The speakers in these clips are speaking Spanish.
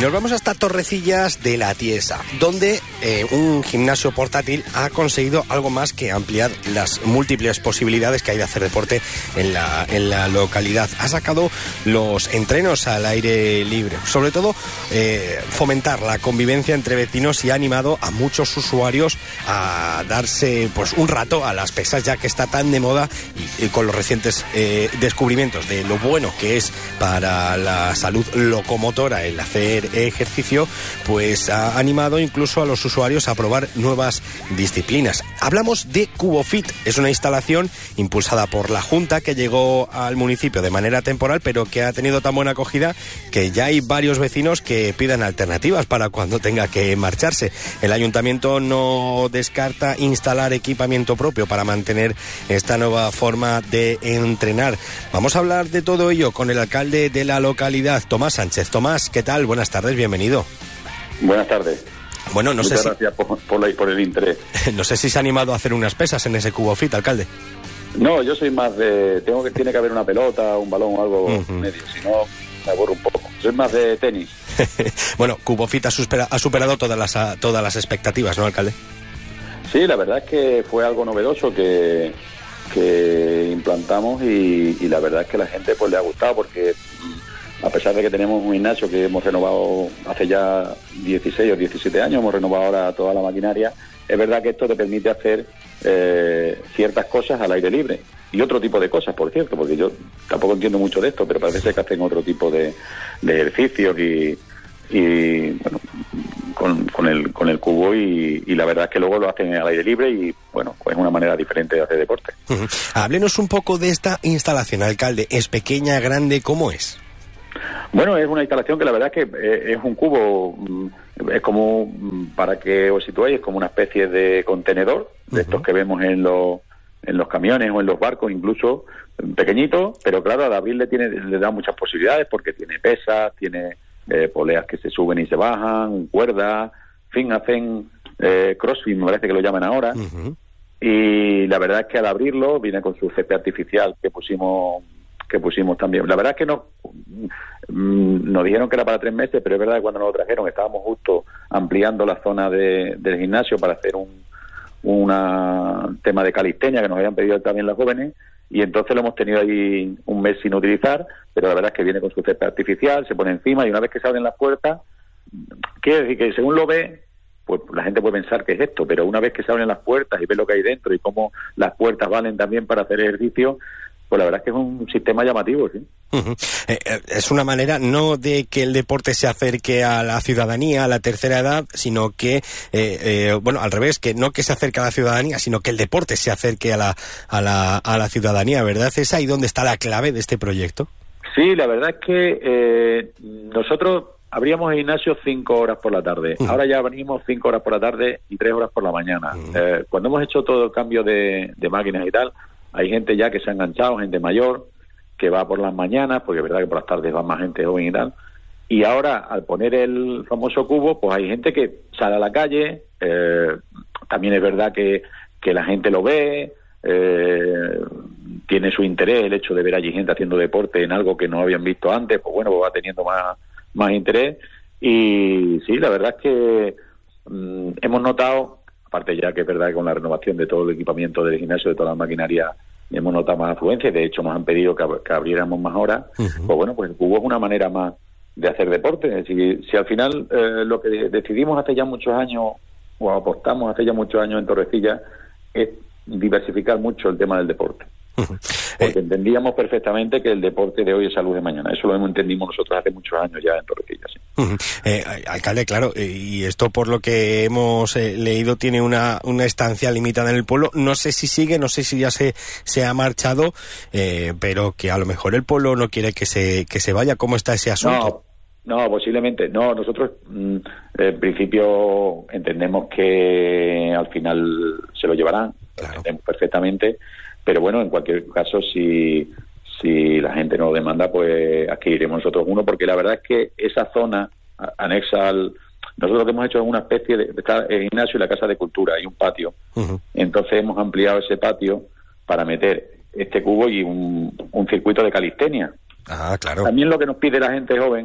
nos vamos hasta Torrecillas de la Tiesa, donde un gimnasio portátil ha conseguido algo más que ampliar las múltiples posibilidades que hay de hacer deporte en la localidad. Ha sacado los entrenos al aire libre, sobre todo fomentar la convivencia entre vecinos, y ha animado a muchos usuarios a darse pues un rato a las pesas, ya que está tan de moda, y con los recientes descubrimientos de lo bueno que es para la salud locomotora el hacer ejercicio, pues ha animado incluso a los usuarios a probar nuevas disciplinas. Hablamos de CuboFit, es una instalación impulsada por la Junta que llegó al municipio de manera temporal, pero que ha tenido tan buena acogida que ya hay varios vecinos que piden alternativas para cuando tenga que marcharse. El ayuntamiento no descarta instalar equipamiento propio para mantener esta nueva forma de entrenar. Vamos a hablar de todo ello con el alcalde de la localidad, Tomás Sánchez. Tomás, ¿qué tal? Buenas tardes, bienvenido. Buenas tardes. Bueno, no Muchas sé gracias por el interés. No sé si se ha animado a hacer unas pesas en ese CuboFit, alcalde. No, yo soy más de... Tiene que haber una pelota, un balón o algo medio, si no me aburro un poco. Soy más de tenis. Bueno, CuboFit ha superado todas las expectativas, ¿no, alcalde? Sí, la verdad es que fue algo novedoso que implantamos y la verdad es que a la gente pues le ha gustado, porque a pesar de que tenemos un gimnasio que hemos renovado hace ya 16 o 17 años, hemos renovado ahora toda la maquinaria, es verdad que esto te permite hacer ciertas cosas al aire libre y otro tipo de cosas, por cierto, porque yo tampoco entiendo mucho de esto, pero parece ser que hacen otro tipo de ejercicios y bueno, con el cubo y la verdad es que luego lo hacen al aire libre y bueno, pues es una manera diferente de hacer deporte. Háblenos un poco de esta instalación, alcalde. ¿Es pequeña, grande? ¿Cómo es? Bueno, es una instalación que la verdad es que es un cubo, es como, para que os situéis, es como una especie de contenedor, de estos que vemos en los camiones o en los barcos, incluso pequeñito, pero claro, al abrirle le da muchas posibilidades, porque tiene pesas, tiene poleas que se suben y se bajan, cuerdas, en fin, hacen crossfit, me parece que lo llaman ahora, y la verdad es que al abrirlo viene con su césped artificial que pusimos también. La verdad es que nos dijeron que era para 3 meses, pero es verdad que cuando nos lo trajeron estábamos justo ampliando la zona del gimnasio para hacer un tema de calistenia que nos habían pedido también las jóvenes, y entonces lo hemos tenido ahí un mes sin utilizar, pero la verdad es que viene con su césped artificial, se pone encima, y una vez que se abren las puertas, quiere decir que según lo ve, pues la gente puede pensar que es esto, pero una vez que se abren las puertas y ve lo que hay dentro y cómo las puertas valen también para hacer ejercicio, pues la verdad es que es un sistema llamativo, ¿sí? Es una manera no de que el deporte se acerque a la ciudadanía, a la tercera edad, sino que, bueno, al revés, que no que se acerque a la ciudadanía, sino que el deporte se acerque a la ciudadanía, ¿verdad? ¿Es ahí donde está la clave de este proyecto? Sí, la verdad es que nosotros abríamos el gimnasio 5 horas por la tarde. Ahora ya venimos 5 horas por la tarde y 3 horas por la mañana. Cuando hemos hecho todo el cambio de máquinas y tal, hay gente ya que se ha enganchado, gente mayor, que va por las mañanas, porque es verdad que por las tardes va más gente joven y tal. Y ahora, al poner el famoso cubo, pues hay gente que sale a la calle. También es verdad que la gente lo ve, tiene su interés el hecho de ver allí gente haciendo deporte en algo que no habían visto antes, pues bueno, pues va teniendo más interés. Y sí, la verdad es que hemos notado, aparte ya que es verdad que con la renovación de todo el equipamiento del gimnasio, de toda la maquinaria, hemos notado más afluencia, de hecho nos han pedido que abriéramos más horas. Pues bueno, pues el cubo es una manera más de hacer deporte. Es decir, si al final lo que decidimos hace ya muchos años, o apostamos hace ya muchos años en Torrecillas, es diversificar mucho el tema del deporte. Porque entendíamos perfectamente que el deporte de hoy es salud de mañana. Eso lo entendimos nosotros hace muchos años ya en Torrecillas. ¿Sí? Alcalde, claro, y esto por lo que hemos leído tiene una estancia limitada en el pueblo. No sé si sigue, no sé si ya se ha marchado, pero que a lo mejor el pueblo no quiere que se vaya. ¿Cómo está ese asunto? No, posiblemente. No, nosotros en principio entendemos que al final se lo llevarán. Claro. Entendemos perfectamente. Pero bueno, en cualquier caso, si la gente no lo demanda, pues adquiriremos nosotros uno, porque la verdad es que esa zona anexa nosotros lo que hemos hecho es una especie de el gimnasio y la casa de cultura, y un patio. Entonces hemos ampliado ese patio para meter este cubo y un circuito de calistenia. Ah, claro. También lo que nos pide la gente joven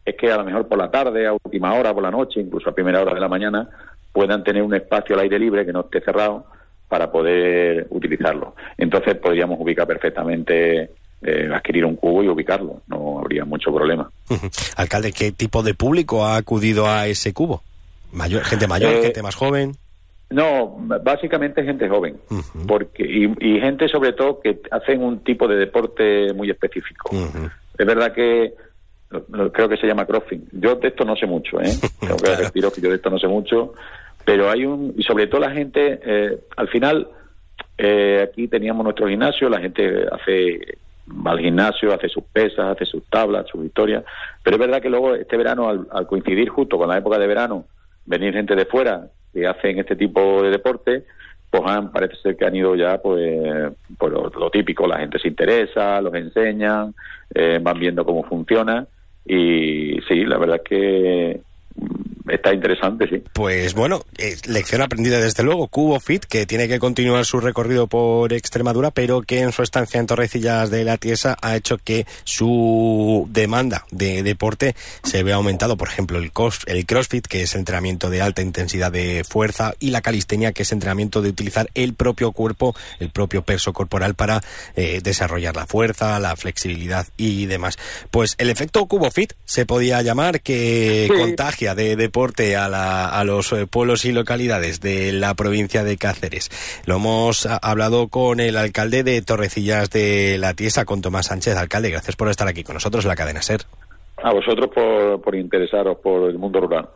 es que a lo mejor por la tarde, a última hora, por la noche, incluso a primera hora de la mañana, puedan tener un espacio al aire libre que no esté cerrado para poder utilizarlo. Entonces podríamos ubicar perfectamente, adquirir un cubo y ubicarlo, no habría mucho problema. Alcalde, ¿qué tipo de público ha acudido a ese cubo? ¿Gente mayor, gente más joven? No, básicamente gente joven, porque y gente sobre todo que hacen un tipo de deporte muy específico. Es verdad que creo que se llama crossfit. Yo de esto no sé mucho, tengo que deciros que yo de esto no sé mucho, pero y sobre todo la gente, al final, aquí teníamos nuestro gimnasio, la gente va al gimnasio, hace sus pesas, hace sus tablas, sus historias, pero es verdad que luego este verano, al coincidir justo con la época de verano, venir gente de fuera que hacen este tipo de deporte, pues parece ser que han ido ya pues por lo típico, la gente se interesa, los enseñan, van viendo cómo funciona, y sí, la verdad es que está interesante, sí. Pues bueno, lección aprendida desde luego. Cubo Fit, que tiene que continuar su recorrido por Extremadura, pero que en su estancia en Torrecillas de la Tiesa ha hecho que su demanda de deporte se vea aumentado. Por ejemplo, el CrossFit, que es entrenamiento de alta intensidad de fuerza, y la calistenia, que es entrenamiento de utilizar el propio cuerpo, el propio peso corporal para desarrollar la fuerza, la flexibilidad y demás. Pues el efecto Cubo Fit se podía llamar, que contagia de deporte a los pueblos y localidades de la provincia de Cáceres. Lo hemos hablado con el alcalde de Torrecillas de la Tiesa, con Tomás Sánchez. Alcalde, gracias por estar aquí con nosotros en la cadena SER. A vosotros por interesaros por el mundo rural.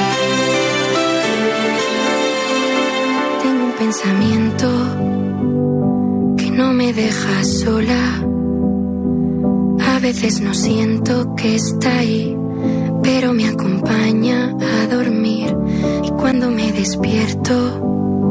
Tengo un pensamiento que no me deja sola. A veces no siento que está ahí, pero me acompaña a dormir, y cuando me despierto...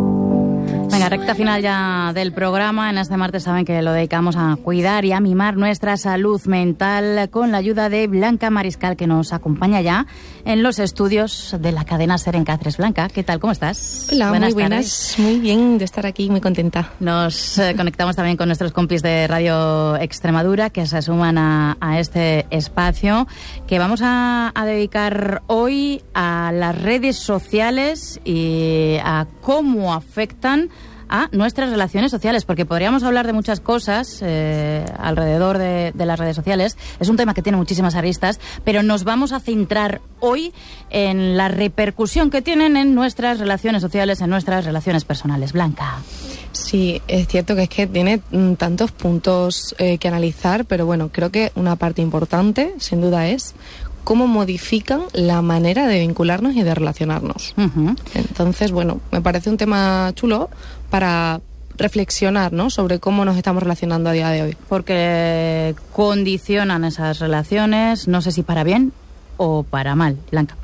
Venga, recta final ya del programa. En este martes saben que lo dedicamos a cuidar y a mimar nuestra salud mental con la ayuda de Blanca Mariscal, que nos acompaña ya en los estudios de la cadena SER en Cáceres. Blanca, ¿qué tal? ¿Cómo estás? Hola, muy buenas. Muy bien de estar aquí, muy contenta. Nos conectamos también con nuestros compis de Radio Extremadura, que se suman a este espacio que vamos a dedicar hoy a las redes sociales y a cómo afectan a nuestras relaciones sociales, porque podríamos hablar de muchas cosas alrededor de las redes sociales. Es un tema que tiene muchísimas aristas, pero nos vamos a centrar hoy en la repercusión que tienen en nuestras relaciones sociales, en nuestras relaciones personales. Blanca. Sí, es cierto que tiene tantos puntos que analizar, pero bueno, creo que una parte importante, sin duda, es cómo modifican la manera de vincularnos y de relacionarnos. Entonces, bueno, me parece un tema chulo para reflexionar, ¿no?, sobre cómo nos estamos relacionando a día de hoy. Porque condicionan esas relaciones, no sé si para bien o para mal. Blanca.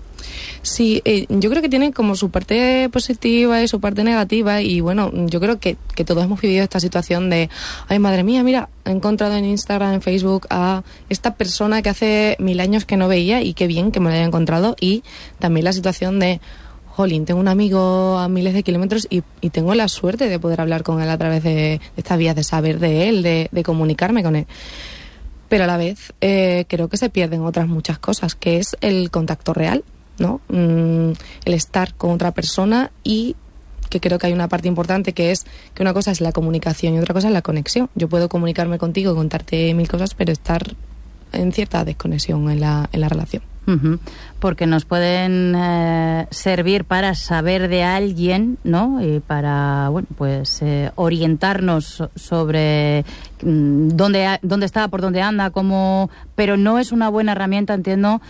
Sí, yo creo que tienen como su parte positiva y su parte negativa, y bueno, yo creo que todos hemos vivido esta situación de, ay, madre mía, mira, he encontrado en Instagram, en Facebook a esta persona que hace 1000 años que no veía, y qué bien que me lo haya encontrado. Y también la situación de, jolín, tengo un amigo a miles de kilómetros y tengo la suerte de poder hablar con él a través de estas vías, de saber de él, de comunicarme con él. Pero a la vez creo que se pierden otras muchas cosas, que es el contacto real, ¿no? El estar con otra persona, y que creo que hay una parte importante, que es que una cosa es la comunicación y otra cosa es la conexión. Yo puedo comunicarme contigo, contarte 1000 cosas, pero estar en cierta desconexión en la relación. Porque nos pueden servir para saber de alguien, ¿no? Y para, bueno, pues orientarnos sobre dónde está, por dónde anda, cómo, pero no es una buena herramienta, entiendo,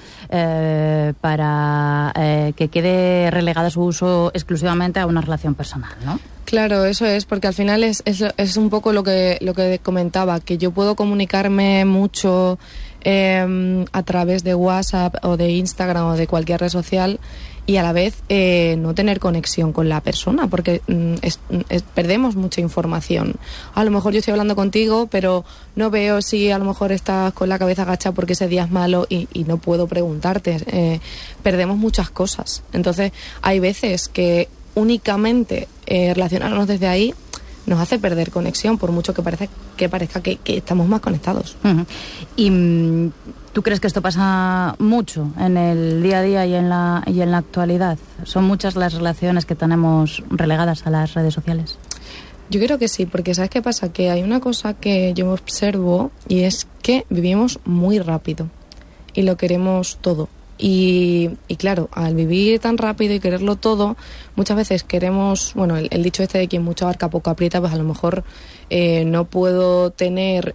para que quede relegada su uso exclusivamente a una relación personal, ¿no? Claro, eso es, porque al final es un poco lo que comentaba, que yo puedo comunicarme mucho a través de WhatsApp o de Instagram o de cualquier red social, y a la vez no tener conexión con la persona, porque perdemos mucha información. A lo mejor yo estoy hablando contigo, pero no veo si a lo mejor estás con la cabeza agachada porque ese día es malo y no puedo preguntarte. Perdemos muchas cosas. Entonces hay veces que únicamente relacionarnos desde ahí nos hace perder conexión, por mucho que parezca que estamos más conectados. Y ¿Tú crees que esto pasa mucho en el día a día y en la actualidad? ¿Son muchas las relaciones que tenemos relegadas a las redes sociales? Yo creo que sí, porque ¿sabes qué pasa? Que hay una cosa que yo observo y es que vivimos muy rápido y lo queremos todo. Y claro, al vivir tan rápido y quererlo todo, muchas veces queremos, bueno, el dicho este de quien mucho abarca poco aprieta, pues a lo mejor no puedo tener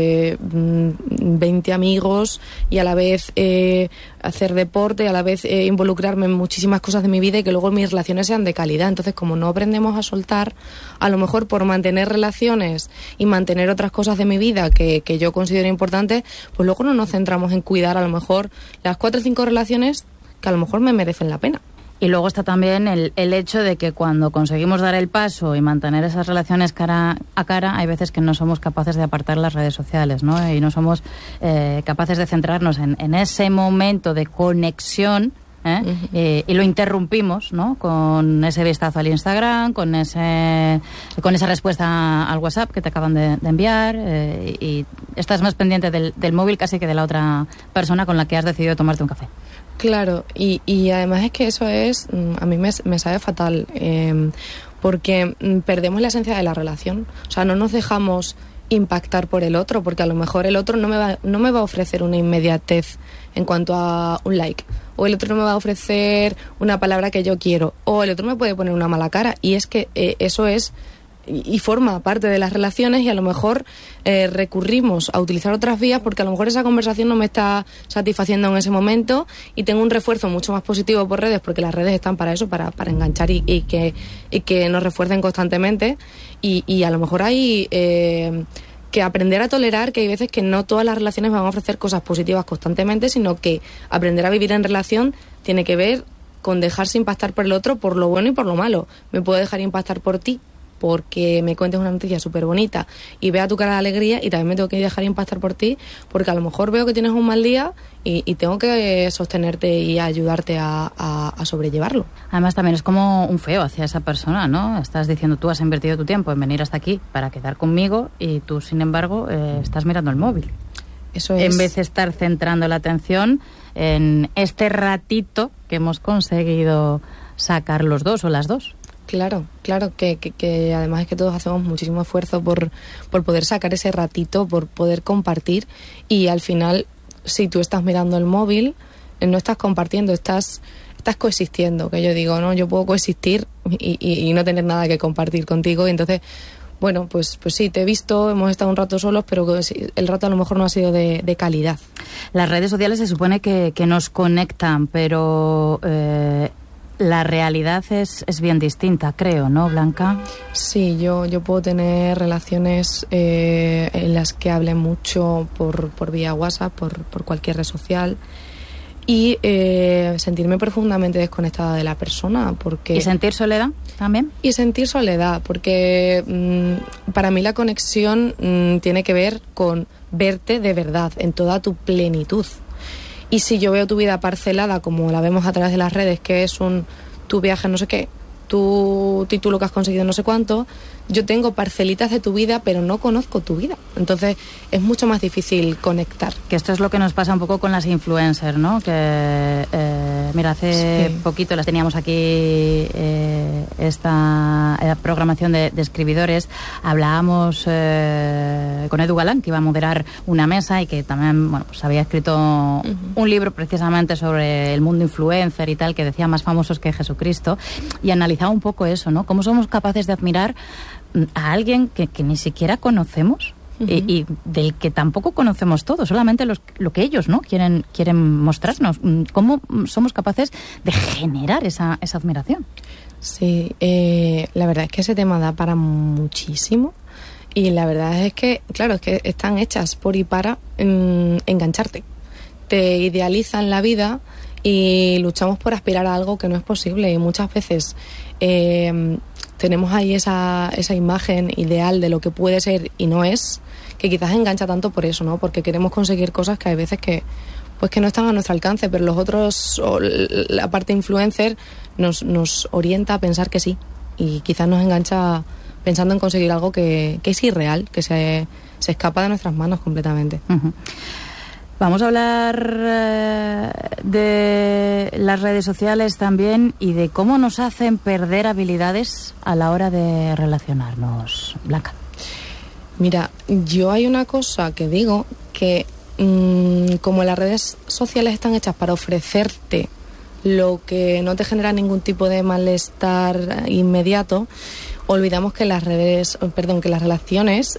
20 amigos y a la vez hacer deporte, a la vez involucrarme en muchísimas cosas de mi vida y que luego mis relaciones sean de calidad. Entonces, como no aprendemos a soltar, a lo mejor por mantener relaciones y mantener otras cosas de mi vida que yo considero importantes, pues luego no nos centramos en cuidar a lo mejor las 4 o 5 relaciones que a lo mejor me merecen la pena. Y luego está también el hecho de que cuando conseguimos dar el paso y mantener esas relaciones cara a cara, hay veces que no somos capaces de apartar las redes sociales, ¿no? Y no somos capaces de centrarnos en ese momento de conexión, y lo interrumpimos, ¿no? Con ese vistazo al Instagram, con esa respuesta al WhatsApp que te acaban de enviar, y estás más pendiente del móvil casi que de la otra persona con la que has decidido tomarte un café. Claro, y además es que eso es, a mí me sabe fatal, porque perdemos la esencia de la relación. O sea, no nos dejamos impactar por el otro, porque a lo mejor el otro no me va a ofrecer una inmediatez en cuanto a un like, o el otro no me va a ofrecer una palabra que yo quiero, o el otro me puede poner una mala cara, y es que eso es y forma parte de las relaciones, y a lo mejor recurrimos a utilizar otras vías porque a lo mejor esa conversación no me está satisfaciendo en ese momento y tengo un refuerzo mucho más positivo por redes, porque las redes están para eso, para enganchar y que nos refuercen constantemente, y a lo mejor hay que aprender a tolerar que hay veces que no todas las relaciones van a ofrecer cosas positivas constantemente, sino que aprender a vivir en relación tiene que ver con dejarse impactar por el otro, por lo bueno y por lo malo. Me puedo dejar impactar por ti porque me cuentes una noticia súper bonita y vea tu cara de alegría, y también me tengo que dejar impactar por ti porque a lo mejor veo que tienes un mal día y tengo que sostenerte y ayudarte a sobrellevarlo. Además también es como un feo hacia esa persona, ¿no? Estás diciendo, tú has invertido tu tiempo en venir hasta aquí para quedar conmigo y tú, sin embargo, estás mirando el móvil. Eso es. En vez de estar centrando la atención en este ratito que hemos conseguido sacar los dos o las dos. Claro, que además es que todos hacemos muchísimo esfuerzo por poder sacar ese ratito, por poder compartir, y al final, si tú estás mirando el móvil, no estás compartiendo, estás coexistiendo, que yo digo, no, yo puedo coexistir y no tener nada que compartir contigo, y entonces, bueno, pues sí, te he visto, hemos estado un rato solos, pero el rato a lo mejor no ha sido de calidad. Las redes sociales se supone que nos conectan, pero la realidad es bien distinta, creo, ¿no, Blanca? Sí, yo puedo tener relaciones en las que hable mucho por vía WhatsApp, por cualquier red social, y sentirme profundamente desconectada de la persona. Porque... ¿Y sentir soledad también? Y sentir soledad, porque para mí la conexión tiene que ver con verte de verdad, en toda tu plenitud. Y si yo veo tu vida parcelada, como la vemos a través de las redes, que es tu viaje no sé qué, tu título que has conseguido no sé cuánto, yo tengo parcelitas de tu vida, pero no conozco tu vida. Entonces es mucho más difícil conectar. Que esto es lo que nos pasa un poco con las influencers, ¿no? Que, mira, hace poquito las teníamos aquí, esta programación de escribidores. Hablábamos con Edu Galán, que iba a moderar una mesa y que también, bueno, pues había escrito un libro precisamente sobre el mundo influencer y tal, que decía más famosos que Jesucristo, y analizaba un poco eso, ¿no? Cómo somos capaces de admirar a alguien que ni siquiera conocemos y del que tampoco conocemos todo, solamente lo que ellos, ¿no? quieren mostrarnos. ¿Cómo somos capaces de generar esa admiración? Sí, la verdad es que ese tema da para muchísimo, y la verdad es que, claro, es que están hechas por y para engancharte. Te idealizan la vida y luchamos por aspirar a algo que no es posible, y muchas veces tenemos ahí esa imagen ideal de lo que puede ser y no es, que quizás engancha tanto por eso, ¿no? Porque queremos conseguir cosas que hay veces que no están a nuestro alcance, pero los otros, o la parte influencer, nos orienta a pensar que sí, y quizás nos engancha pensando en conseguir algo que es irreal, que se escapa de nuestras manos completamente. Vamos a hablar de las redes sociales también y de cómo nos hacen perder habilidades a la hora de relacionarnos. Blanca. Mira, yo hay una cosa que digo, que como las redes sociales están hechas para ofrecerte lo que no te genera ningún tipo de malestar inmediato, olvidamos que las relaciones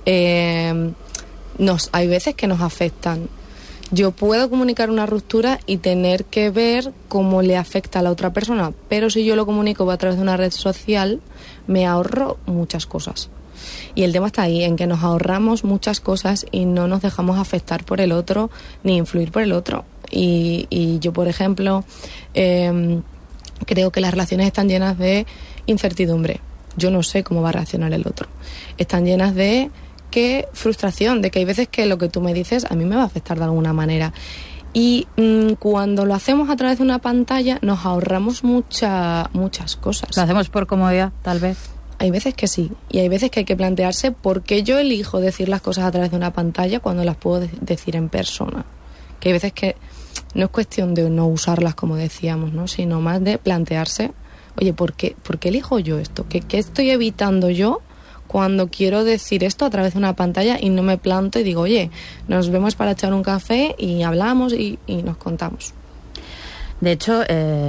hay veces que nos afectan. Yo puedo comunicar una ruptura y tener que ver cómo le afecta a la otra persona, pero si yo lo comunico a través de una red social, me ahorro muchas cosas. Y el tema está ahí, en que nos ahorramos muchas cosas y no nos dejamos afectar por el otro ni influir por el otro. Y yo, por ejemplo, creo que las relaciones están llenas de incertidumbre. Yo no sé cómo va a reaccionar el otro. Están llenas de frustración, de que hay veces que lo que tú me dices a mí me va a afectar de alguna manera. Y cuando lo hacemos a través de una pantalla nos ahorramos muchas cosas. Lo hacemos por comodidad, tal vez. Hay veces que sí, y hay veces que hay que plantearse por qué yo elijo decir las cosas a través de una pantalla cuando las puedo decir en persona. Que hay veces que no es cuestión de no usarlas, como decíamos, ¿no? Sino más de plantearse, oye, ¿por qué elijo yo esto? ¿Qué estoy evitando yo cuando quiero decir esto a través de una pantalla y no me planto y digo, oye, nos vemos para echar un café y hablamos y nos contamos? De hecho,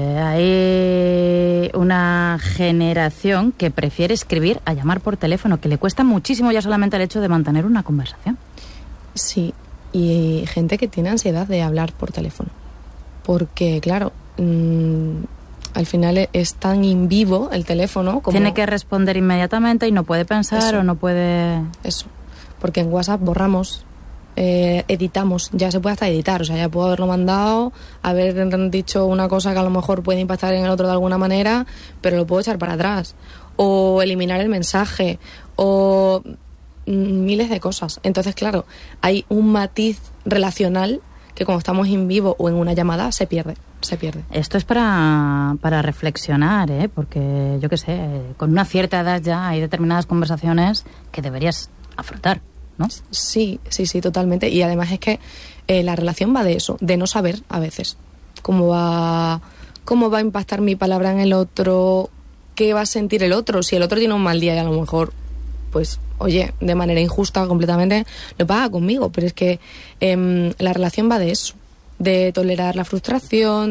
hay una generación que prefiere escribir a llamar por teléfono, que le cuesta muchísimo ya solamente el hecho de mantener una conversación. Sí, y gente que tiene ansiedad de hablar por teléfono. Porque, claro, al final es tan in vivo el teléfono como... Tiene que responder inmediatamente y no puede pensar Eso. o no puede... Eso, porque en WhatsApp borramos, editamos, ya se puede hasta editar, o sea, ya puedo haberlo mandado, haber dicho una cosa que a lo mejor puede impactar en el otro de alguna manera, pero lo puedo echar para atrás, o eliminar el mensaje, o miles de cosas. Entonces, claro, hay un matiz relacional que como estamos en vivo o en una llamada se pierde. Esto es para reflexionar, porque yo qué sé, con una cierta edad ya hay determinadas conversaciones que deberías afrontar, ¿no? Sí, totalmente. Y además es que la relación va de eso, de no saber a veces cómo va a impactar mi palabra en el otro, qué va a sentir el otro. Si el otro tiene un mal día y a lo mejor, pues, oye, de manera injusta completamente, lo paga conmigo. Pero es que la relación va de eso, de tolerar la frustración,